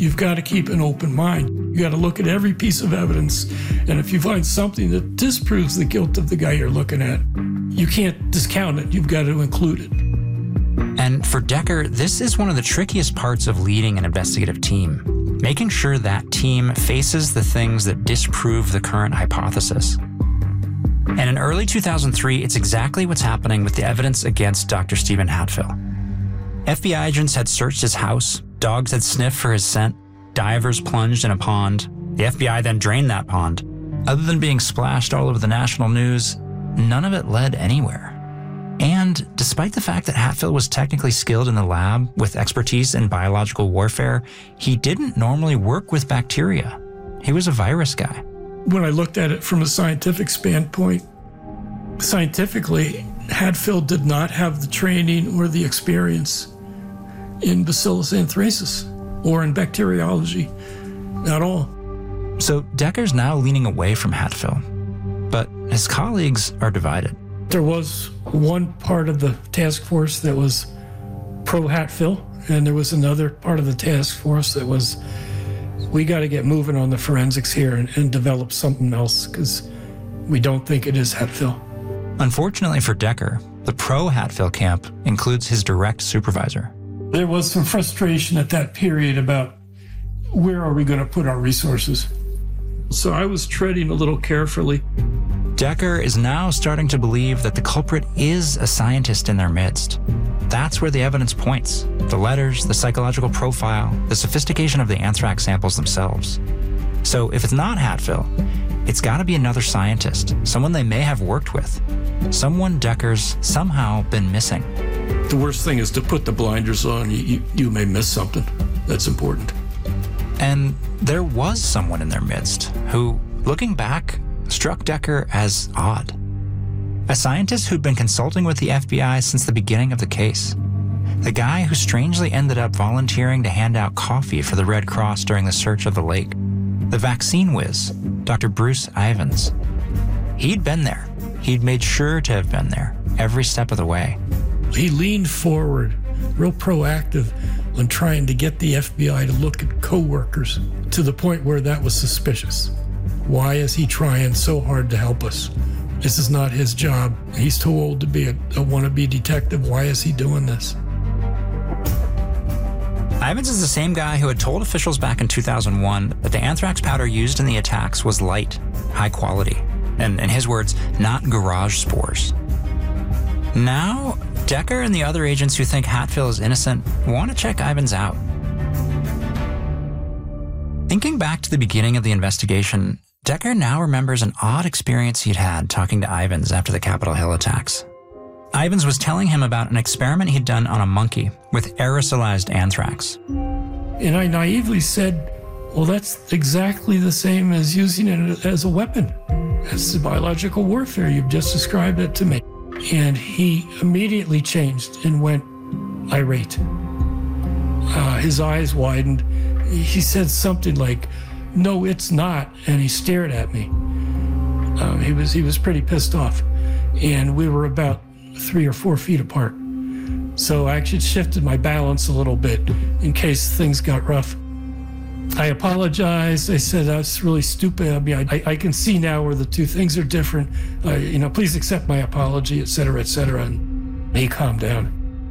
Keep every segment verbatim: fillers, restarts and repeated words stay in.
You've got to keep an open mind. You got to look at every piece of evidence. And if you find something that disproves the guilt of the guy you're looking at, you can't discount it. You've got to include it. And for Decker, this is one of the trickiest parts of leading an investigative team, making sure that team faces the things that disprove the current hypothesis. And in early two thousand three, it's exactly what's happening with the evidence against Doctor Stephen Hatfill. F B I agents had searched his house, dogs had sniffed for his scent, divers plunged in a pond. The F B I then drained that pond. Other than being splashed all over the national news, none of it led anywhere. And despite the fact that Hatfill was technically skilled in the lab with expertise in biological warfare, he didn't normally work with bacteria. He was a virus guy. When I looked at it from a scientific standpoint, scientifically, Hatfill did not have the training or the experience in Bacillus anthracis or in bacteriology at all. So Decker's now leaning away from Hatfill, but his colleagues are divided. There was one part of the task force that was pro-Hatfill, and there was another part of the task force that was, we got to get moving on the forensics here and, and develop something else because we don't think it is Hatfill. Unfortunately for Decker, the pro-Hatfill camp includes his direct supervisor. There was some frustration at that period about where are we going to put our resources. So I was treading a little carefully. Decker is now starting to believe that the culprit is a scientist in their midst. That's where the evidence points. The letters, the psychological profile, the sophistication of the anthrax samples themselves. So if it's not Hatfill, it's got to be another scientist, someone they may have worked with, someone Decker's somehow been missing. The worst thing is to put the blinders on. You, you, you may miss something that's important. And there was someone in their midst who, looking back, struck Decker as odd. A scientist who'd been consulting with the F B I since the beginning of the case. The guy who strangely ended up volunteering to hand out coffee for the Red Cross during the search of the lake. The vaccine whiz, Doctor Bruce Ivins. He'd been there. He'd made sure to have been there every step of the way. He leaned forward, real proactive, on trying to get the F B I to look at coworkers to the point where that was suspicious. Why is he trying so hard to help us? This is not his job. He's too old to be a, a wannabe detective. Why is he doing this? Ivins is the same guy who had told officials back in two thousand one that the anthrax powder used in the attacks was light, high quality, and in his words, not garage spores. Now, Decker and the other agents who think Hatfill is innocent want to check Ivins out. Thinking back to the beginning of the investigation, Decker now remembers an odd experience he'd had talking to Ivins after the Capitol Hill attacks. Ivins was telling him about an experiment he'd done on a monkey with aerosolized anthrax. And I naively said, well, that's exactly the same as using it as a weapon. That's the biological warfare. You've just described it to me. And he immediately changed and went irate. Uh, his eyes widened. He said something like, no, it's not. And he stared at me. Um, he was he was pretty pissed off. And we were about three or four feet apart. So I actually shifted my balance a little bit in case things got rough. I apologized. I said, that's really stupid. I mean, I, I can see now where the two things are different. Uh, you know, please accept my apology, et cetera, et cetera. And he calmed down.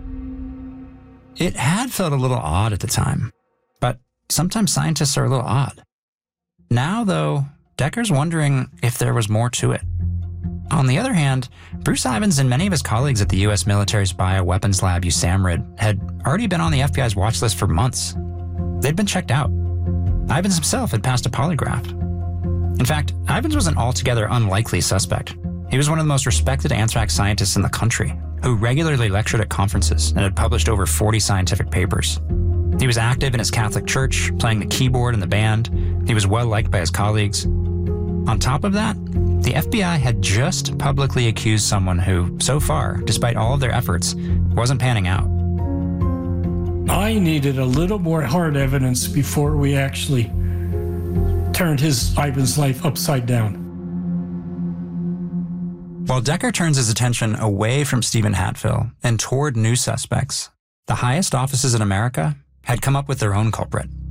It had felt a little odd at the time, but sometimes scientists are a little odd. Now, though, Decker's wondering if there was more to it. On the other hand, Bruce Ivins and many of his colleagues at the U S military's bioweapons lab, USAMRIID, had already been on the F B I's watch list for months. They'd been checked out. Ivins himself had passed a polygraph. In fact, Ivins was an altogether unlikely suspect. He was one of the most respected anthrax scientists in the country, who regularly lectured at conferences and had published over forty scientific papers. He was active in his Catholic church, playing the keyboard in the band. He was well liked by his colleagues. On top of that, the F B I had just publicly accused someone who, so far, despite all of their efforts, wasn't panning out. I needed a little more hard evidence before we actually turned his Ivins' life upside down. While Decker turns his attention away from Stephen Hatfill and toward new suspects, the highest offices in America had come up with their own culprit.